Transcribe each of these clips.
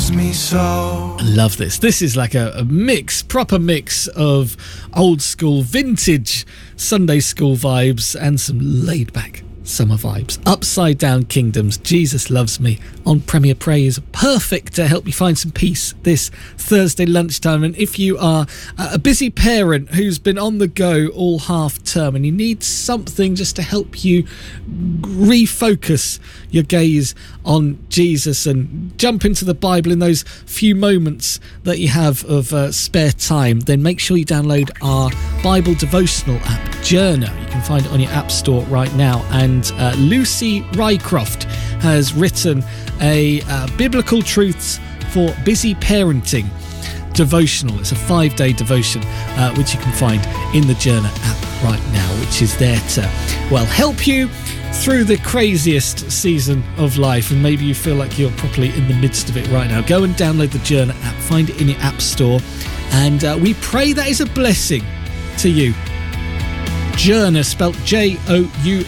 loves me so. I love this. This is like a mix, proper mix of old school, vintage Sunday school vibes and some laid back summer vibes. Upside Down Kingdoms, Jesus Loves Me on Premier Praise. Perfect to help you find some peace this Thursday lunchtime. And if you are a busy parent who's been on the go all half term and you need something just to help you refocus your gaze on Jesus and jump into the Bible in those few moments that you have of spare time, then make sure you download our Bible devotional app, Journer. You can find it on your app store right now. And Lucy Rycroft has written a Biblical Truths for Busy Parenting devotional. It's a 5-day devotion which you can find in the Journer app right now, which is there to, well, help you through the craziest season of life, and maybe you feel like you're properly in the midst of it right now. Go and download the Journer app, find it in your app store, and we pray that is a blessing to you. Journer, spelt Journa.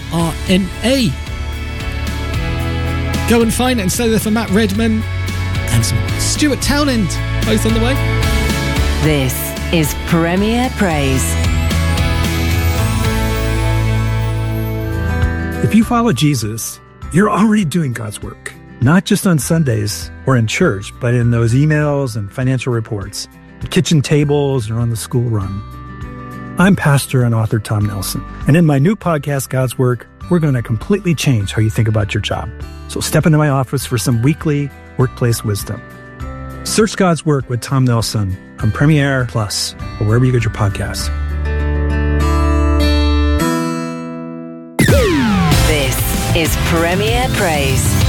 Go and find it and stay there for Matt Redman and some Stuart Townend, both on the way. This is Premier Praise. If you follow Jesus, you're already doing God's work, not just on Sundays or in church, but in those emails and financial reports, kitchen tables, or on the school run. I'm pastor and author Tom Nelson, and in my new podcast, God's Work, we're going to completely change how you think about your job. So step into my office for some weekly workplace wisdom. Search God's Work with Tom Nelson on Premiere Plus or wherever you get your podcasts. This is Premier Praise.